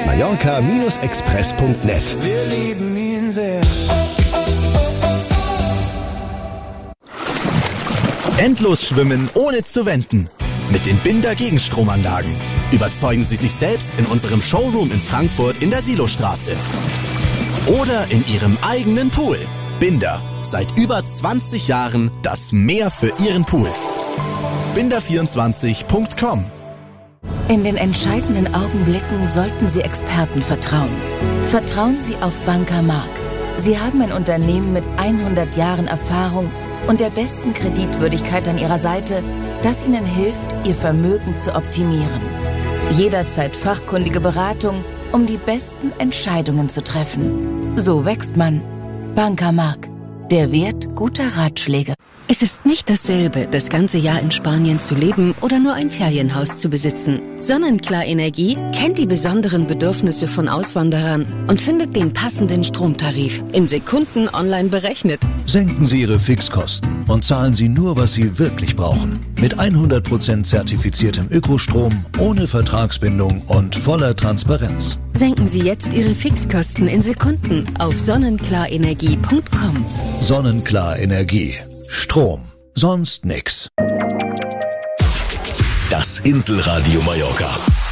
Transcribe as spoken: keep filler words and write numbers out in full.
Mallorca Express punkt net. Wir lieben ihn sehr. Endlos schwimmen, ohne zu wenden. Mit den Binder Gegenstromanlagen. Überzeugen Sie sich selbst in unserem Showroom in Frankfurt in der Silostraße. Oder in Ihrem eigenen Pool. Binder. Seit über zwanzig Jahren das Meer für Ihren Pool. binder vierundzwanzig punkt com. In den entscheidenden Augenblicken sollten Sie Experten vertrauen. Vertrauen Sie auf Banker Mark. Sie haben ein Unternehmen mit hundert Jahren Erfahrung und der besten Kreditwürdigkeit an Ihrer Seite, das Ihnen hilft, Ihr Vermögen zu optimieren. Jederzeit fachkundige Beratung, um die besten Entscheidungen zu treffen. So wächst man. Banker Mark. Der Wert guter Ratschläge. Es ist nicht dasselbe, das ganze Jahr in Spanien zu leben oder nur ein Ferienhaus zu besitzen. Sonnenklar Energie kennt die besonderen Bedürfnisse von Auswanderern und findet den passenden Stromtarif in Sekunden online berechnet. Senken Sie Ihre Fixkosten und zahlen Sie nur, was Sie wirklich brauchen. Mit hundert Prozent zertifiziertem Ökostrom, ohne Vertragsbindung und voller Transparenz. Senken Sie jetzt Ihre Fixkosten in Sekunden auf sonnenklarenergie punkt com. Sonnenklar Energie. Strom. Sonst nix. Das Inselradio Mallorca.